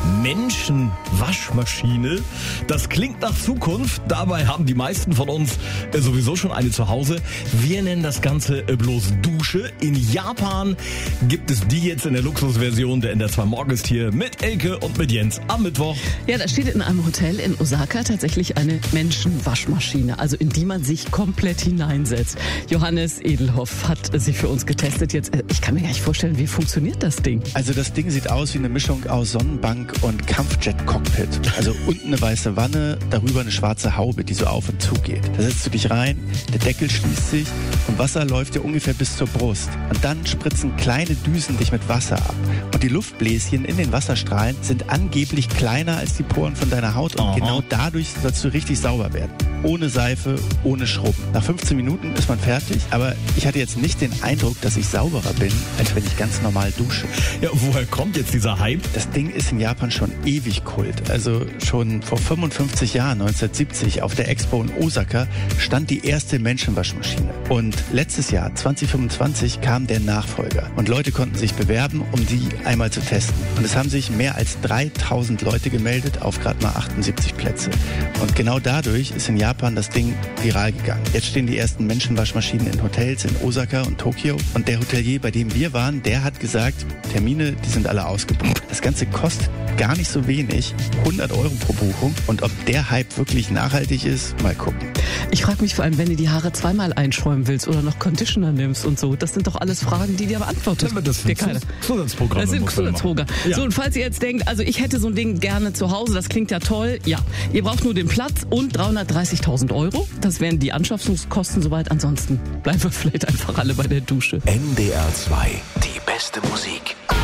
Menschenwaschmaschine. Das klingt nach Zukunft. Dabei haben die meisten von uns sowieso schon eine zu Hause. Wir nennen das Ganze bloß Dusche. In Japan gibt es die jetzt in der Luxusversion. Der NDR 2 Morgen ist hier mit Elke und mit Jens am Mittwoch. Ja, da steht in einem Hotel in Osaka tatsächlich eine Menschenwaschmaschine, also in die man sich komplett hineinsetzt. Johannes Edelhoff hat sie für uns getestet. Jetzt, ich kann mir gar nicht vorstellen, wie funktioniert das Ding? Also das Ding sieht aus wie eine Mischung aus Sonnenbank und Kampfjet-Cockpit. Also unten eine weiße Wanne, darüber eine schwarze Haube, die so auf und zu geht. Da setzt du dich rein, der Deckel schließt sich und Wasser läuft dir ungefähr bis zur Brust. Und dann spritzen kleine Düsen dich mit Wasser ab. Und die Luftbläschen in den Wasserstrahlen sind angeblich kleiner als die Poren von deiner Haut. Und genau dadurch sollst du richtig sauber werden. Ohne Seife, ohne Schrubben. Nach 15 Minuten ist man fertig, aber ich hatte jetzt nicht den Eindruck, dass ich sauberer bin, als wenn ich ganz normal dusche. Ja, woher kommt jetzt dieser Hype? Das Ding ist in Japan schon ewig Kult. Also schon vor 55 Jahren, 1970, auf der Expo in Osaka, stand die erste Menschenwaschmaschine. Und letztes Jahr, 2025, kam der Nachfolger. Und Leute konnten sich bewerben, um die einmal zu testen. Und es haben sich mehr als 3000 Leute gemeldet auf gerade mal 78 Plätze. Und genau dadurch ist in Japan das Ding viral gegangen. Jetzt stehen die ersten Menschenwaschmaschinen in Hotels in Osaka und Tokio. Und der Hotelier, bei dem wir waren, der hat gesagt, Termine, die sind alle ausgebucht. Das Ganze kostet gar nicht so wenig, 100 € pro Buchung. Und ob der Hype wirklich nachhaltig ist, mal gucken. Ich frage mich vor allem, wenn du die Haare zweimal einschäumen willst oder noch Conditioner nimmst und so. Das sind doch alles Fragen, die dir beantwortet. Ja, das sind Zusatzprogramme. Das sind Zusatzprogramme. Ja. So, und falls ihr jetzt denkt, also ich hätte so ein Ding gerne zu Hause, das klingt ja toll. Ja, ihr braucht nur den Platz und 330.000 €. Das wären die Anschaffungskosten soweit. Ansonsten bleiben wir vielleicht einfach alle bei der Dusche. NDR 2, die beste Musik.